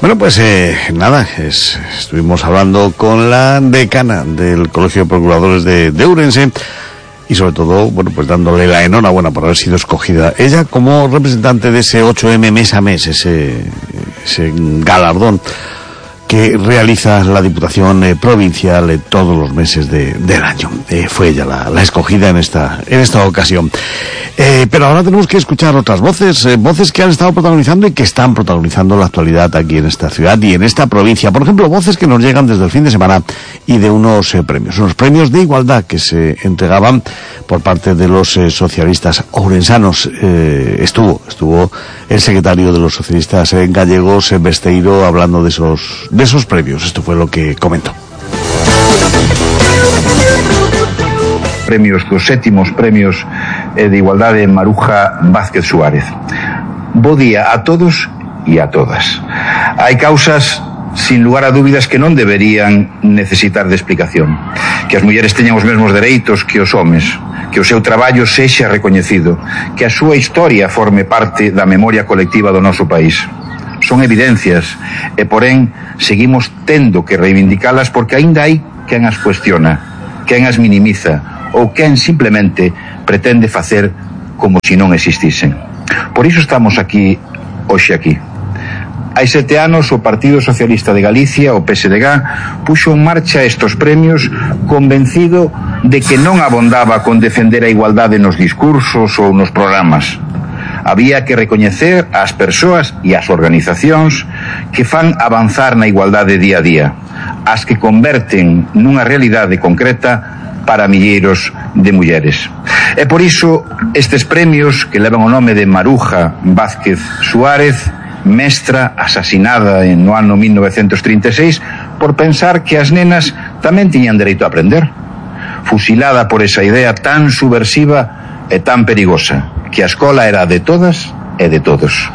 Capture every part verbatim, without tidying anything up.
Bueno, pues eh, nada, es, estuvimos hablando con la decana del Colegio de Procuradores de, de Ourense y sobre todo, bueno, pues dándole la enhorabuena por haber sido escogida ella como representante de ese ocho eme mes a mes, ese, ese galardón que realiza la Diputación eh, Provincial eh, todos los meses de, del año. Eh, fue ella la, la escogida en esta en esta ocasión. Eh, pero ahora tenemos que escuchar otras voces, eh, voces que han estado protagonizando y que están protagonizando la actualidad aquí en esta ciudad y en esta provincia. Por ejemplo, voces que nos llegan desde el fin de semana y de unos eh, premios, unos premios de igualdad que se entregaban por parte de los eh, socialistas ourensanos. Eh, estuvo, estuvo el secretario de los socialistas eh, gallegos, eh, Besteiro, hablando de esos de esos premios. Esto fue lo que comentó. Premios, dos sétimos premios eh, de igualdade en Maruja Vázquez Suárez. Bo día a todos e a todas. Hai causas, sin lugar a dúbidas, que non deberían necesitar de explicación. Que as mulleres teñan os mesmos dereitos que os homes, que o seu traballo sexa recoñecido, que a súa historia forme parte da memoria colectiva do noso país. Son evidencias e, porén, seguimos tendo que reivindicalas porque aínda hai quen as cuestiona, quen as minimiza ou quen simplemente pretende facer como se non existisen. Por iso estamos aquí, hoxe aquí. Hai sete anos o Partido Socialista de Galicia, o P S D G, puxo en marcha estes premios convencido de que non abondaba con defender a igualdade nos discursos ou nos programas. Había que recoñecer ás persoas e ás organizacións que fan avanzar na igualdade día a día, as que converten nunha realidade concreta para milleiros de mulleres. E por iso estes premios que levan o nome de Maruja Vázquez Suárez, mestra asasinada no ano mil novecentos trinta e seis por pensar que as nenas tamén tiñan dereito a aprender, fusilada por esa idea tan subversiva e tan perigosa, que a escola era de todas e de todos.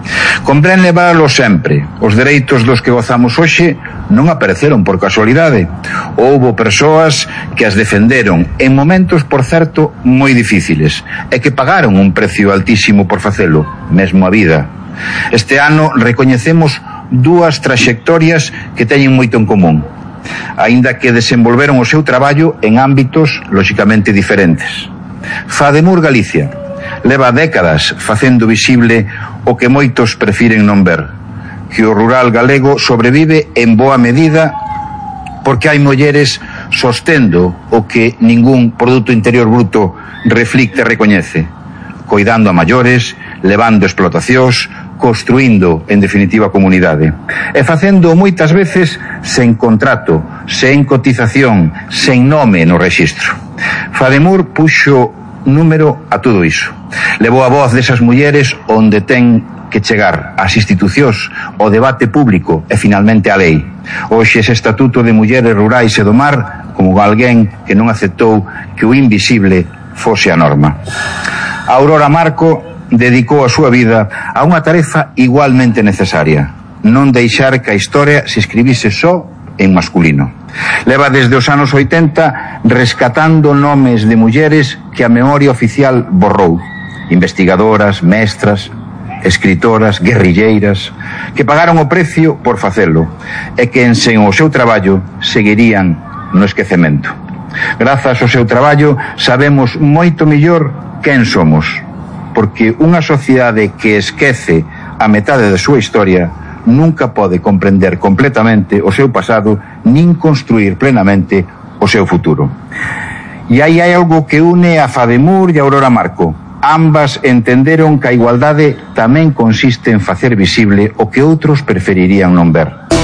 Convén leválo sempre. Os dereitos dos que gozamos hoxe non apareceron por casualidade. Houbo persoas que as defenderon en momentos, por certo, moi difíciles e que pagaron un precio altísimo por facelo, mesmo a vida. Este ano recoñecemos dúas traxectorias que teñen moito en común, aínda que desenvolveron o seu traballo en ámbitos lóxicamente diferentes. Fademur Galicia leva décadas facendo visible o que moitos prefiren non ver, que o rural galego sobrevive en boa medida porque hai mulleres sostendo o que ningún produto interior bruto reflicte e recoñece, coidando a maiores, levando explotacións, construindo, en definitiva, comunidade. E facendo moitas veces sen contrato, sen cotización, sen nome no rexistro. Fademur puxo número a todo iso. Levou a voz desas mulleres onde ten que chegar, ás institucións, ao debate público e finalmente á lei. Hoxe ese estatuto de mulleres rurais e do mar como alguén que non aceptou que o invisible fose a norma. Aurora Marco dedicou a súa vida a unha tarefa igualmente necesaria: non deixar que a historia se escribise só en masculino. Leva desde os anos oitenta rescatando nomes de mulleres que a memoria oficial borrou. Investigadoras, mestras, escritoras, guerrilleiras, que pagaron o precio por facelo e que en sen o seu traballo seguirían no esquecemento. Grazas ao seu traballo sabemos moito mellor quen somos, porque unha sociedade que esquece a metade da súa historia nunca pode comprender completamente o seu pasado nin construir plenamente o seu futuro. E aí hai algo que une a Fademur e a Aurora Marco. Ambas entenderon que a igualdade tamén consiste en facer visible o que outros preferirían non ver.